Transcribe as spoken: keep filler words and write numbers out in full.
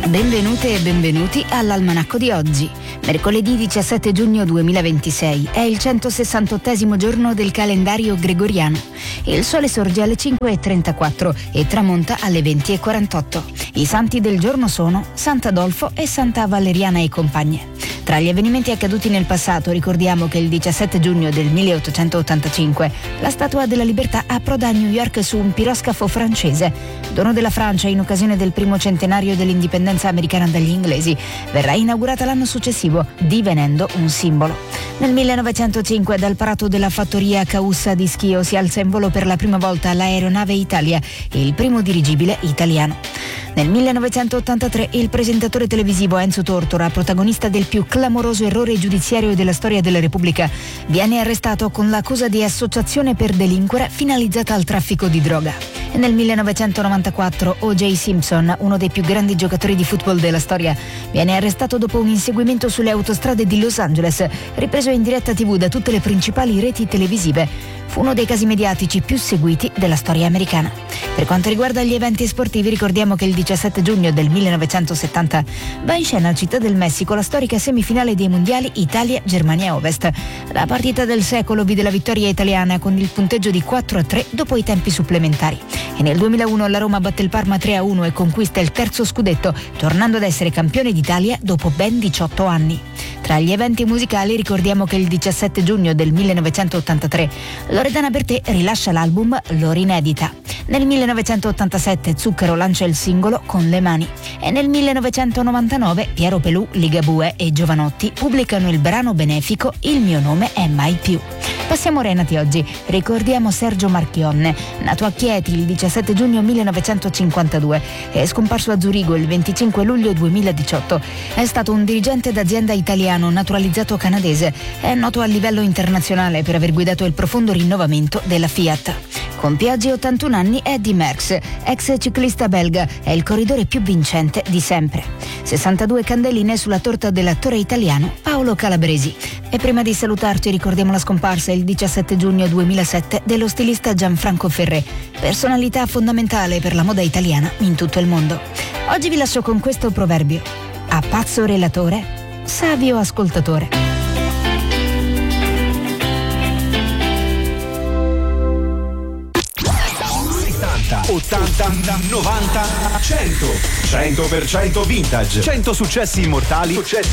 Benvenute e benvenuti all'Almanacco di oggi. Mercoledì diciassette giugno duemilaventisei è il centosessantottesimo giorno del calendario gregoriano. Il sole sorge alle cinque e trentaquattro e tramonta alle venti e quarantotto. I santi del giorno sono Sant'Adolfo e Santa Valeriana e compagne. Tra gli avvenimenti accaduti nel passato ricordiamo che il diciassette giugno del milleottocentottantacinque la Statua della Libertà approda a New York su un piroscafo francese, dono della Francia in occasione del primo centenario dell'indipendenza americana dagli inglesi. Verrà inaugurata l'anno successivo, divenendo un simbolo. Nel millenovecentocinque dal parato della fattoria Caussa di Schio si alza in volo per la prima volta l'aeronave Italia, il primo dirigibile italiano. Nel millenovecentottantatré il presentatore televisivo Enzo Tortora, protagonista del più clamoroso errore giudiziario della storia della Repubblica, viene arrestato con l'accusa di associazione per delinquere finalizzata al traffico di droga. E nel millenovecentonovantaquattro O J Simpson, uno dei più grandi giocatori di football della storia, viene arrestato dopo un inseguimento sulle autostrade di Los Angeles, ripreso in diretta tivù da tutte le principali reti televisive. Fu uno dei casi mediatici più seguiti della storia americana. Per quanto riguarda gli eventi sportivi, ricordiamo che il diciassette giugno del millenovecentosettanta va in scena a Città del Messico la storica semifinale dei mondiali Italia-Germania Ovest. La partita del secolo vide la vittoria italiana con il punteggio di quattro a tre dopo i tempi supplementari. E nel duemilauno la Roma batte il Parma tre a uno e conquista il terzo scudetto, tornando ad essere campione d'Italia dopo ben diciotto anni. Tra gli eventi musicali ricordiamo che il diciassette giugno del millenovecentottantatré Loredana Bertè rilascia l'album L'ora inedita. Nel millenovecentottantasette Zucchero lancia il singolo Con le mani e nel millenovecentonovantanove Piero Pelù, Ligabue e Giovanotti pubblicano il brano benefico Il mio nome è mai più. Passiamo ora ai nati oggi. Ricordiamo Sergio Marchionne, nato a Chieti il diciassette giugno millenovecentocinquantadue e scomparso a Zurigo il venticinque luglio duemiladiciotto. È stato un dirigente d'azienda italiano naturalizzato canadese. È noto a livello internazionale per aver guidato il profondo rinnovamento della Fiat. Compie oggi ottantuno anni Eddy Merckx, ex ciclista belga, è il corridore più vincente di sempre. sessantadue candeline sulla torta dell'attore italiano Paolo Calabresi. E prima di salutarci ricordiamo la scomparsa il diciassette giugno duemilasette dello stilista Gianfranco Ferré, personalità fondamentale per la moda italiana in tutto il mondo. Oggi vi lascio con questo proverbio: a pazzo relatore, savio ascoltatore. ottanta, novanta, cento cento per cento vintage, cento successi immortali, successi